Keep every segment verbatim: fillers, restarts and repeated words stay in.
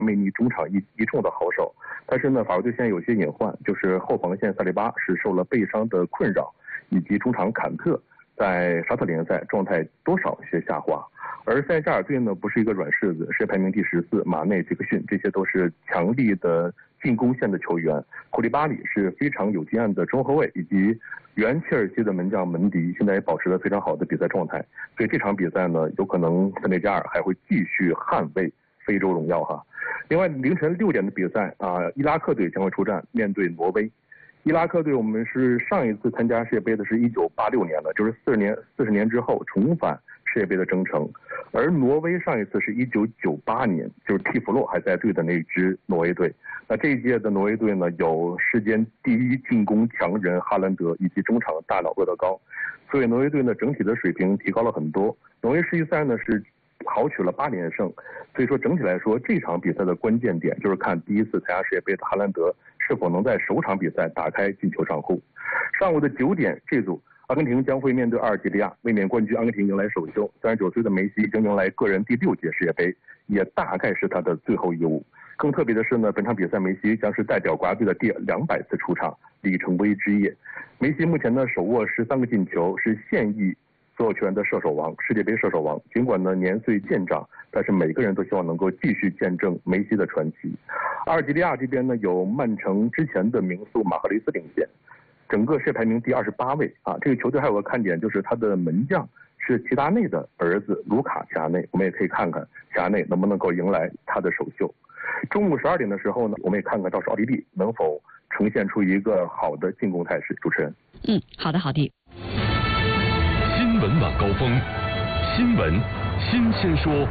魅力中场一一众的好手。但是呢，法国队现在有些隐患，就是后防线萨利巴是受了背伤的困扰，以及中场坎特在沙特联赛状态多少有些下滑。而塞加尔队呢，不是一个软柿子，世界排名第十四，马内、杰克逊这些都是强力的进攻线的球员。库利巴里是非常有经验的中后卫，以及原切尔西的门将门迪现在也保持了非常好的比赛状态。所以这场比赛呢，有可能塞内加尔还会继续捍卫非洲荣耀哈。另外，凌晨六点的比赛啊，伊拉克队将会出战面对挪威。伊拉克队我们是上一次参加世界杯的是一九八六年了，就是四十年四十年之后重返世界杯的征程。而挪威上一次是一九九八年，就是蒂弗洛还在队的那支挪威队。那这一届的挪威队呢，有世间第一进攻强人哈兰德以及中场大佬厄德高，所以挪威队呢整体的水平提高了很多。挪威世预赛呢是豪取了八连胜，所以说整体来说，这场比赛的关键点就是看第一次参加世界杯的哈兰德是否能在首场比赛打开进球账户。上午的九点，这组阿根廷将会面对阿尔及利亚，卫冕冠军阿根廷迎来首秀。三十九岁的梅西将迎来个人第六届世界杯，也大概是他的最后一舞。更特别的是呢，本场比赛梅西将是代表国家队的第两百次出场，里程碑之夜。梅西目前呢手握十三个进球，是现役所有球员的射手王，世界杯射手王。尽管呢年岁渐长，但是每个人都希望能够继续见证梅西的传奇。阿尔及利亚这边呢有曼城之前的名宿马赫雷斯领衔，整个世界排名第二十八位啊。这个球队还有个看点，就是他的门将是齐达内的儿子卢卡齐达内，我们也可以看看齐达内能不能够迎来他的首秀。中午十二点的时候呢，我们也看看到时奥地利能否呈现出一个好的进攻态势。主持人， 嗯，好的，好的。 新闻晚高峰，新闻新鲜说。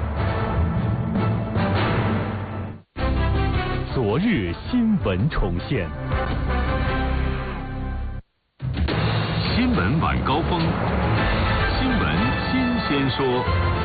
昨日新闻重现。新闻晚高峰，新闻新鲜说。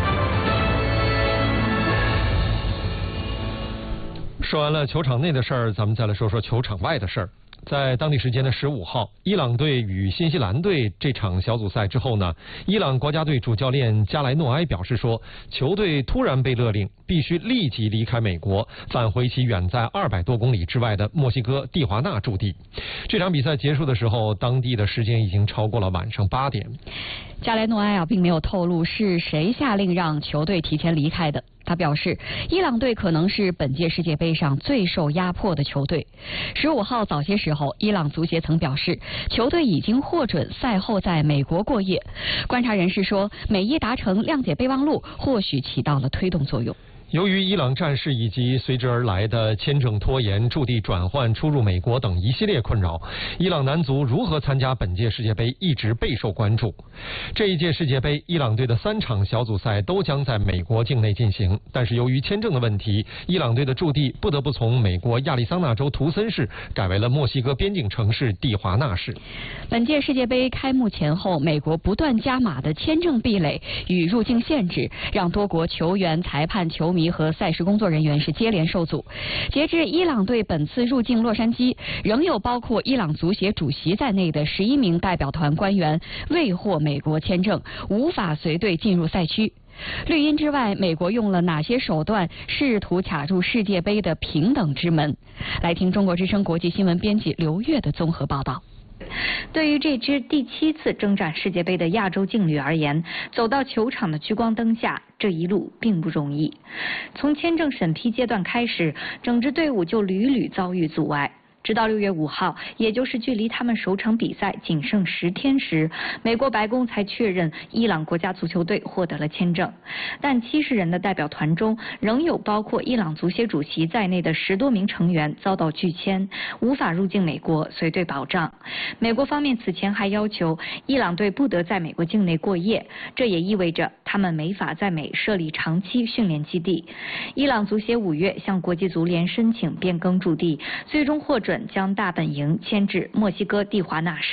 说完了球场内的事儿，咱们再来说说球场外的事儿。在当地时间的十五号，伊朗队与新西兰队这场小组赛之后呢，伊朗国家队主教练加莱诺埃表示说，球队突然被勒令必须立即离开美国，返回其远在二百多公里之外的墨西哥蒂华纳驻地。这场比赛结束的时候，当地的时间已经超过了晚上八点。 加莱诺埃啊，并没有透露是谁下令让球队提前离开的。他表示，伊朗队可能是本届世界杯上最受压迫的球队。十五号早些时候，伊朗足协曾表示，球队已经获准赛后在美国过夜。观察人士说，美伊达成谅解备忘录，或许起到了推动作用。 由于伊朗战事以及随之而来的签证拖延、驻地转换、出入美国等一系列困扰，伊朗男足如何参加本届世界杯一直备受关注。这一届世界杯，伊朗队的三场小组赛都将在美国境内进行，但是由于签证的问题，伊朗队的驻地不得不从美国亚利桑那州图森市改为了墨西哥边境城市蒂华纳市。 本届世界杯开幕前后，美国不断加码的签证壁垒与入境限制，让多国球员、裁判、球迷和赛事工作人员是接连受阻。截至伊朗队本次入境洛杉矶，仍有包括伊朗足协主席在内的十一名代表团官员未获美国签证，无法随队进入赛区。绿茵之外，美国用了哪些手段试图卡住世界杯的平等之门？来听中国之声国际新闻编辑刘越的综合报道。 对于这支第七次征战世界杯的亚洲劲旅而言，走到球场的聚光灯下，这一路并不容易。从签证审批阶段开始，整支队伍就屡屡遭遇阻碍。直到六月五号，也就是距离他们首场比赛仅剩十天时，美国白宫才确认伊朗国家足球队获得了签证。但七十人的代表团中，仍有包括伊朗足协主席在内的十多名成员遭到拒签，无法入境美国随队保障。美国方面此前还要求伊朗队不得在美国境内过夜，这也意味着他们没法在美设立长期训练基地。伊朗足协五月向国际足联申请变更驻地，最终获准将大本营迁至墨西哥蒂华纳市。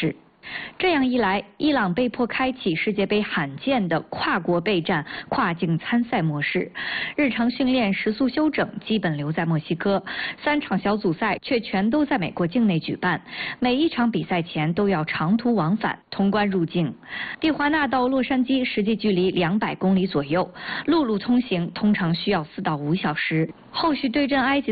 这样一来，伊朗被迫开启世界杯罕见的跨国备战、跨境参赛模式。日常训练、食宿休整基本留在墨西哥，三场小组赛却全都在美国境内举办。每一场比赛前都要长途往返，通关入境。蒂华纳到洛杉矶实际距离两百公里左右，陆路通行通常需要四到五小时。后续对阵埃及